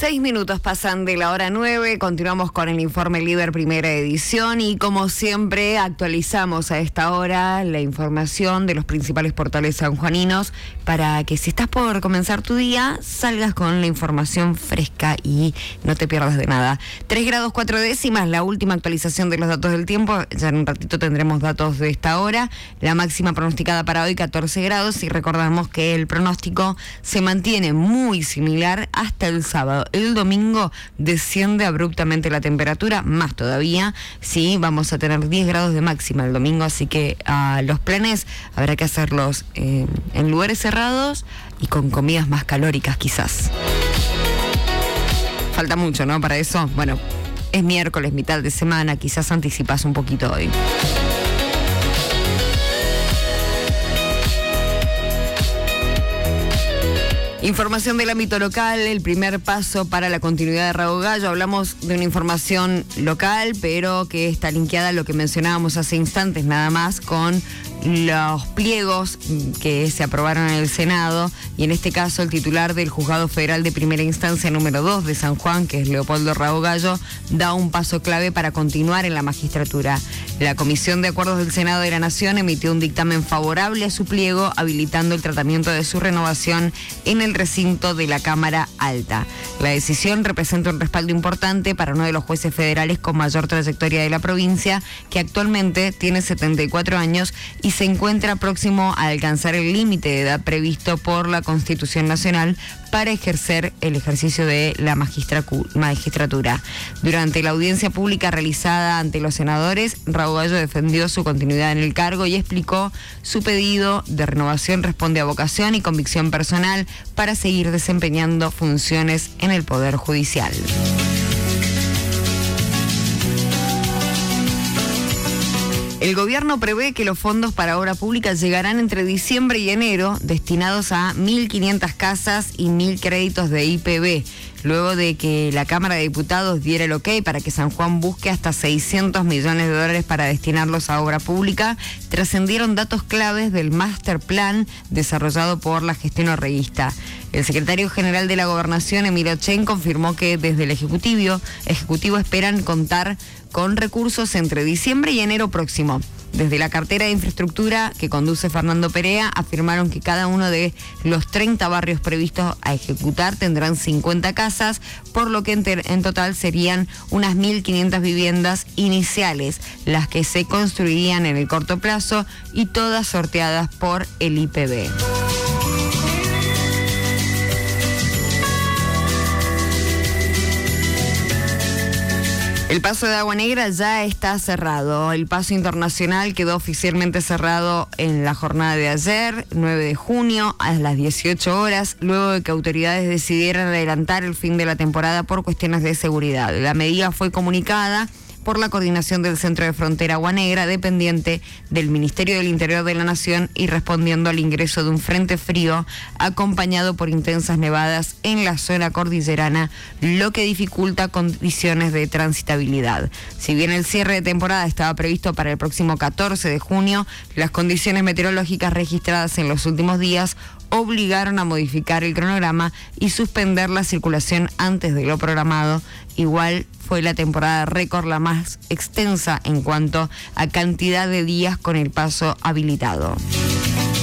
6 minutos pasan de la hora 9, continuamos con el informe Líder Primera Edición y como siempre actualizamos a esta hora la información de los principales portales sanjuaninos para que si estás por comenzar tu día salgas con la información fresca y no te pierdas de nada. 3 grados 4 décimas, la última actualización de los datos del tiempo, ya en un ratito tendremos datos de esta hora, la máxima pronosticada para hoy 14 grados y recordamos que el pronóstico se mantiene muy similar hasta el sábado. El domingo desciende abruptamente la temperatura, más todavía, sí, vamos a tener 10 grados de máxima el domingo, así que los planes habrá que hacerlos en lugares cerrados y con comidas más calóricas quizás. Falta mucho, ¿no? Para eso, bueno, es miércoles, mitad de semana, quizás anticipas un poquito hoy. Información del ámbito local, el primer paso para la continuidad de Rago Gallo. Hablamos de una información local, pero que está linkeada a lo que mencionábamos hace instantes, nada más, con los pliegos que se aprobaron en el Senado, y en este caso el titular del Juzgado Federal de Primera Instancia número 2 de San Juan, que es Leopoldo Rago Gallo, da un paso clave para continuar en la magistratura. La Comisión de Acuerdos del Senado de la Nación emitió un dictamen favorable a su pliego, habilitando el tratamiento de su renovación en el recinto de la Cámara Alta. La decisión representa un respaldo importante para uno de los jueces federales con mayor trayectoria de la provincia, que actualmente tiene 74 años y se encuentra próximo a alcanzar el límite de edad previsto por la Constitución Nacional para ejercer el ejercicio de la magistratura. Durante la audiencia pública realizada ante los senadores, Rago Gallo defendió su continuidad en el cargo y explicó su pedido de renovación responde a vocación y convicción personal para seguir desempeñando funciones en el Poder Judicial. El gobierno prevé que los fondos para obra pública llegarán entre diciembre y enero, destinados a 1.500 casas y 1.000 créditos de IPB, luego de que la Cámara de Diputados diera el ok para que San Juan busque hasta 600 millones de dólares para destinarlos a obra pública. Trascendieron datos claves del Master Plan desarrollado por la gestión orreguista. El secretario general de la Gobernación, Emilio Chen, confirmó que desde el Ejecutivo esperan contar con recursos entre diciembre y enero próximo. Desde la cartera de infraestructura que conduce Fernando Perea, afirmaron que cada uno de los 30 barrios previstos a ejecutar tendrán 50 casas, por lo que en total serían unas 1.500 viviendas iniciales, las que se construirían en el corto plazo y todas sorteadas por el IPB. El paso de Agua Negra ya está cerrado. El paso internacional quedó oficialmente cerrado en la jornada de ayer, 9 de junio, a las 18 horas, luego de que autoridades decidieran adelantar el fin de la temporada por cuestiones de seguridad. La medida fue comunicada por la coordinación del Centro de Frontera Agua Negra, dependiente del Ministerio del Interior de la Nación, y respondiendo al ingreso de un frente frío acompañado por intensas nevadas en la zona cordillerana, lo que dificulta condiciones de transitabilidad. Si bien el cierre de temporada estaba previsto para el próximo 14 de junio, las condiciones meteorológicas registradas en los últimos días obligaron a modificar el cronograma y suspender la circulación antes de lo programado. Igual fue la temporada récord la más extensa en cuanto a cantidad de días con el paso habilitado.